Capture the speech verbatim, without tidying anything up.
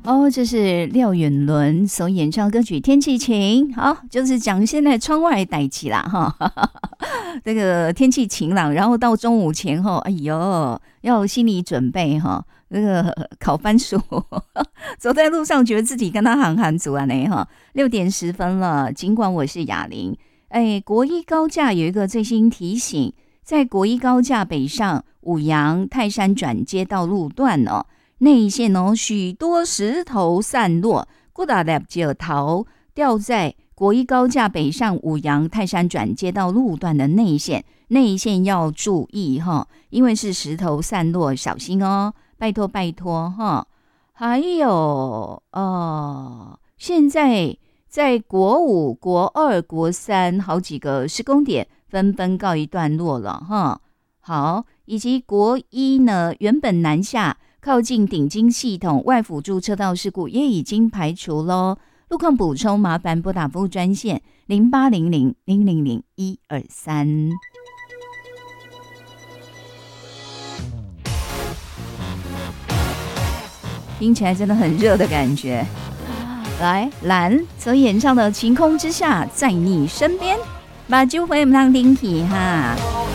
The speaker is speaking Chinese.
哦，这是廖远伦所演唱歌曲《天气晴》，好，就是讲现在窗外代志啦哈。这个天气晴朗，然后到中午前后，哎呦，要有心理准备哈。那个考番薯，走在路上觉得自己跟他行行族啊呢哈。六点十分了，尽管我是哑铃，哎，国一高架有一个最新提醒，在国一高架北上五杨泰山转接道路段哦。内线哦，许多石头散落，过大粒石头掉在国一高架北上五杨泰山转接道路段的内线，内线要注意哈，因为是石头散落，小心哦，拜托拜托哈。还有呃，现在在国五、国二、国三好几个施工点纷纷告一段落了哈。好，以及国一呢，原本南下靠近顶金系统外辅助车道事故也已经排除咯。路况补充麻烦拨打服务专线零八零零零零零一二三。听起来真的很热的感觉。来，蓝所演唱的《晴空之下，在你身边》，把酒杯唔通顶起哈。